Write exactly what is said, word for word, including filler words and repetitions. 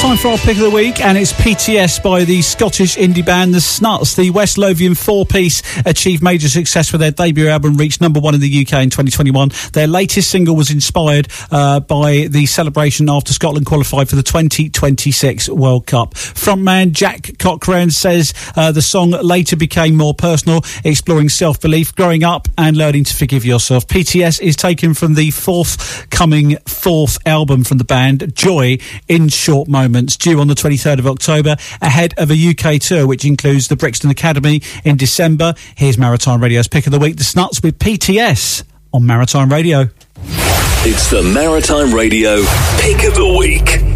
Time for our pick of the week, and it's P T S by the Scottish indie band The Snuts. The West Lothian four-piece achieved major success with their debut album, reached number one in the U K in twenty twenty-one. Their latest single was inspired uh, by the celebration after Scotland qualified for the twenty twenty-six World Cup. Frontman Jack Cochrane says uh, the song later became more personal, exploring self-belief, growing up and learning to forgive yourself. P T S is taken from the forthcoming fourth album from the band, Joy in Short Moments, due on the twenty-third of October, ahead of a U K tour which includes the Brixton Academy in December. Here's Maritime Radio's pick of the week, The Snuts with P T S on Maritime Radio. It's the Maritime Radio pick of the week.